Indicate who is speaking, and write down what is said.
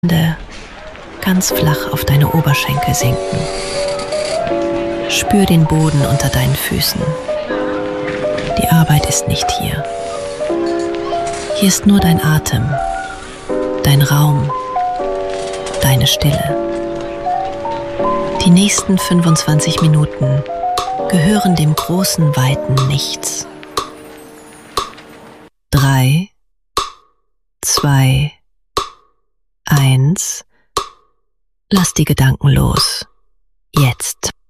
Speaker 1: Hände ganz flach auf deine Oberschenkel sinken. Spür den Boden unter deinen Füßen. Die Arbeit ist nicht hier. Hier ist nur dein Atem, dein Raum, deine Stille. Die nächsten 25 Minuten gehören dem großen, weiten Nichts. 3, 2, 1. Lass die Gedanken los. Jetzt.